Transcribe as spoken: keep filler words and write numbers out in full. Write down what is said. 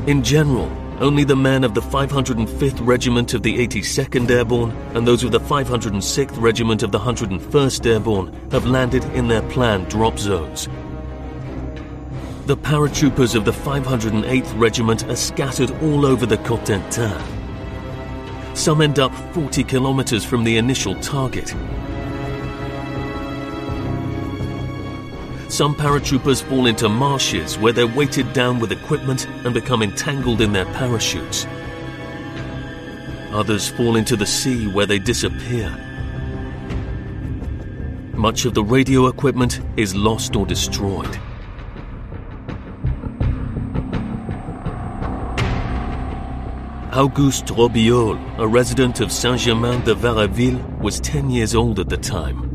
In general, only the men of the five hundred fifth Regiment of the eighty-second Airborne and those of the five hundred sixth Regiment of the one hundred first Airborne have landed in their planned drop zones. The paratroopers of the five hundred eighth Regiment are scattered all over the Cotentin. Some end up forty kilometers from the initial target. Some paratroopers fall into marshes where they're weighted down with equipment and become entangled in their parachutes. Others fall into the sea where they disappear. Much of the radio equipment is lost or destroyed. Auguste Robiol, a resident of Saint-Germain-de-Varaville, was ten years old at the time.